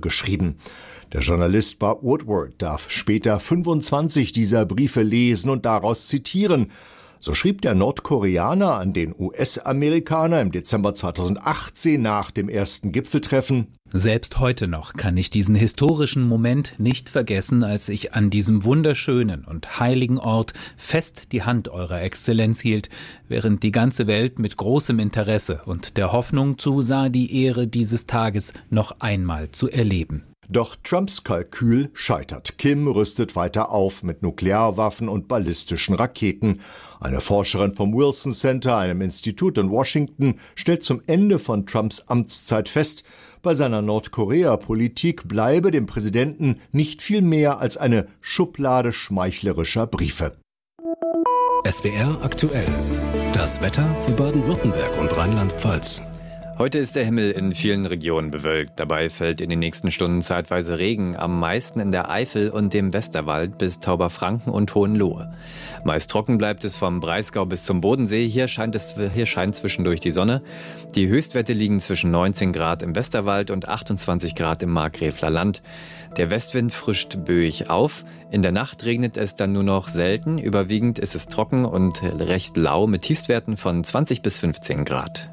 geschrieben. Der Journalist Bob Woodward darf später 25 dieser Briefe lesen und daraus zitieren. So schrieb der Nordkoreaner an den US-Amerikaner im Dezember 2018 nach dem ersten Gipfeltreffen: Selbst heute noch kann ich diesen historischen Moment nicht vergessen, als ich an diesem wunderschönen und heiligen Ort fest die Hand Eurer Exzellenz hielt, während die ganze Welt mit großem Interesse und der Hoffnung zusah, die Ehre dieses Tages noch einmal zu erleben. Doch Trumps Kalkül scheitert. Kim rüstet weiter auf mit Nuklearwaffen und ballistischen Raketen. Eine Forscherin vom Wilson Center, einem Institut in Washington, stellt zum Ende von Trumps Amtszeit fest, bei seiner Nordkorea-Politik bleibe dem Präsidenten nicht viel mehr als eine Schublade schmeichlerischer Briefe. SWR aktuell. Das Wetter für Baden-Württemberg und Rheinland-Pfalz. Heute ist der Himmel in vielen Regionen bewölkt. Dabei fällt in den nächsten Stunden zeitweise Regen, am meisten in der Eifel und dem Westerwald bis Tauberfranken und Hohenlohe. Meist trocken bleibt es vom Breisgau bis zum Bodensee. Hier scheint zwischendurch die Sonne. Die Höchstwerte liegen zwischen 19 Grad im Westerwald und 28 Grad im Markgräfler Land. Der Westwind frischt böig auf. In der Nacht regnet es dann nur noch selten. Überwiegend ist es trocken und recht lau mit Tiefstwerten von 20 bis 15 Grad.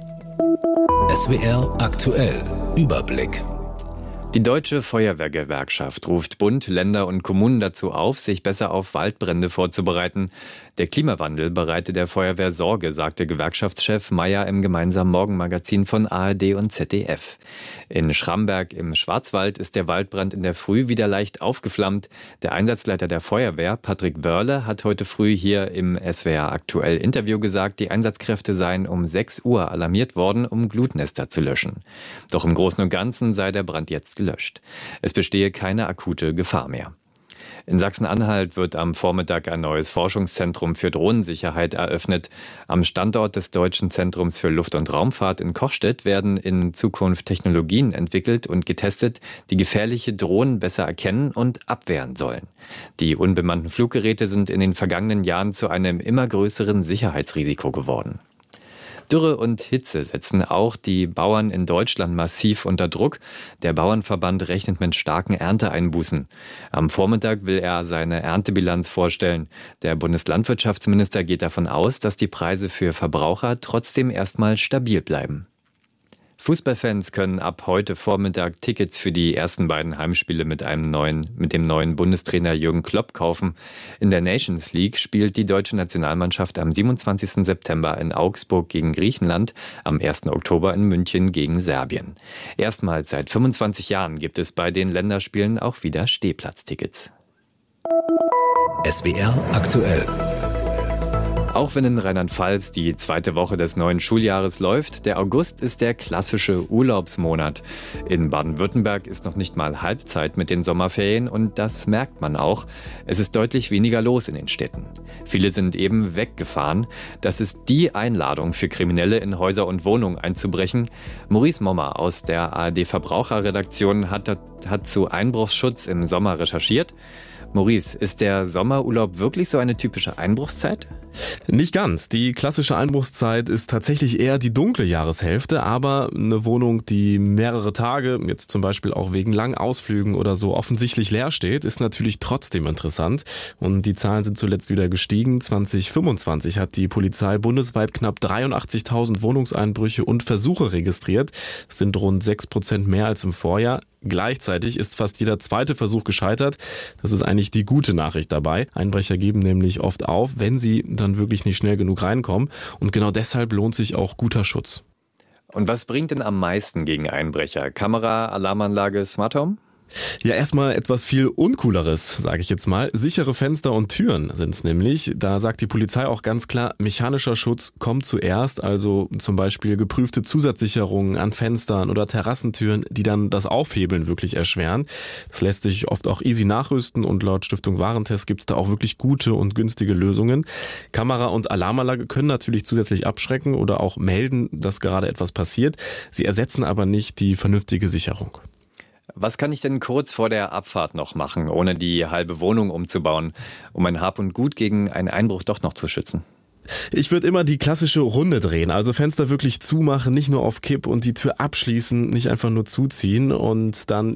SWR aktuell. Überblick. Die Deutsche Feuerwehrgewerkschaft ruft Bund, Länder und Kommunen dazu auf, sich besser auf Waldbrände vorzubereiten. Der Klimawandel bereite der Feuerwehr Sorge, sagte Gewerkschaftschef Mayer im gemeinsamen Morgenmagazin von ARD und ZDF. In Schramberg im Schwarzwald ist der Waldbrand in der Früh wieder leicht aufgeflammt. Der Einsatzleiter der Feuerwehr, Patrick Wörle, hat heute früh hier im SWR aktuell Interview gesagt, die Einsatzkräfte seien um 6 Uhr alarmiert worden, um Glutnester zu löschen. Doch im Großen und Ganzen sei der Brand jetzt gelöscht. Es bestehe keine akute Gefahr mehr. In Sachsen-Anhalt wird am Vormittag ein neues Forschungszentrum für Drohnensicherheit eröffnet. Am Standort des Deutschen Zentrums für Luft- und Raumfahrt in Kochstedt werden in Zukunft Technologien entwickelt und getestet, die gefährliche Drohnen besser erkennen und abwehren sollen. Die unbemannten Fluggeräte sind in den vergangenen Jahren zu einem immer größeren Sicherheitsrisiko geworden. Dürre und Hitze setzen auch die Bauern in Deutschland massiv unter Druck. Der Bauernverband rechnet mit starken Ernteeinbußen. Am Vormittag will er seine Erntebilanz vorstellen. Der Bundeslandwirtschaftsminister geht davon aus, dass die Preise für Verbraucher trotzdem erstmal stabil bleiben. Fußballfans können ab heute Vormittag Tickets für die ersten beiden Heimspiele mit dem neuen Bundestrainer Jürgen Klopp kaufen. In der Nations League spielt die deutsche Nationalmannschaft am 27. September in Augsburg gegen Griechenland, am 1. Oktober in München gegen Serbien. Erstmals seit 25 Jahren gibt es bei den Länderspielen auch wieder Stehplatztickets. SWR aktuell. Auch wenn in Rheinland-Pfalz die zweite Woche des neuen Schuljahres läuft, der August ist der klassische Urlaubsmonat. In Baden-Württemberg ist noch nicht mal Halbzeit mit den Sommerferien und das merkt man auch. Es ist deutlich weniger los in den Städten. Viele sind eben weggefahren. Das ist die Einladung für Kriminelle, in Häuser und Wohnungen einzubrechen. Maurice Mommer aus der ARD-Verbraucherredaktion hat zu Einbruchsschutz im Sommer recherchiert. Maurice, ist der Sommerurlaub wirklich so eine typische Einbruchszeit? Nicht ganz. Die klassische Einbruchszeit ist tatsächlich eher die dunkle Jahreshälfte, aber eine Wohnung, die mehrere Tage, jetzt zum Beispiel auch wegen langen Ausflügen oder so, offensichtlich leer steht, ist natürlich trotzdem interessant. Und die Zahlen sind zuletzt wieder gestiegen. 2025 hat die Polizei bundesweit knapp 83.000 Wohnungseinbrüche und Versuche registriert. Das sind rund 6% mehr als im Vorjahr. Gleichzeitig ist fast jeder zweite Versuch gescheitert. Das ist eigentlich die gute Nachricht dabei. Einbrecher geben nämlich oft auf, wenn sie dann wirklich nicht schnell genug reinkommen. Und genau deshalb lohnt sich auch guter Schutz. Und was bringt denn am meisten gegen Einbrecher? Kamera, Alarmanlage, Smart Home? Ja, erstmal etwas viel Uncooleres, sage ich jetzt mal. Sichere Fenster und Türen sind's nämlich. Da sagt die Polizei auch ganz klar, mechanischer Schutz kommt zuerst. Also zum Beispiel geprüfte Zusatzsicherungen an Fenstern oder Terrassentüren, die dann das Aufhebeln wirklich erschweren. Das lässt sich oft auch easy nachrüsten und laut Stiftung Warentest gibt's da auch wirklich gute und günstige Lösungen. Kamera und Alarmanlage können natürlich zusätzlich abschrecken oder auch melden, dass gerade etwas passiert. Sie ersetzen aber nicht die vernünftige Sicherung. Was kann ich denn kurz vor der Abfahrt noch machen, ohne die halbe Wohnung umzubauen, um mein Hab und Gut gegen einen Einbruch doch noch zu schützen? Ich würde immer die klassische Runde drehen, also Fenster wirklich zumachen, nicht nur auf Kipp und die Tür abschließen, nicht einfach nur zuziehen und dann